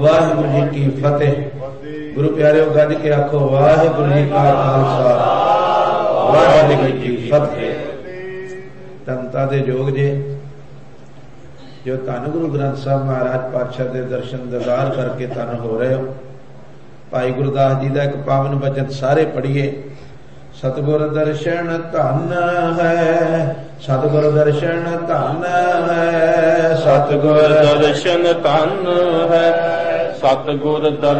वाहिगुरु जी की फतेह। गुरु प्यारे गज के आखो वाहिगुरु जी का खालसा वाहिगुरु जी की फतेह। तनता दे जोग जे जो धन गुरु ग्रंथ साहब महाराज पातशाह के दर्शन दीदार करके धन हो रहे हो। भाई गुरदास जी का एक पावन वचन सारे पढ़िए। सतगुर दर्शन धन है, सतगुर दर्शन धन है, सतगुर दर्शन धन है, सतगुर दर्शन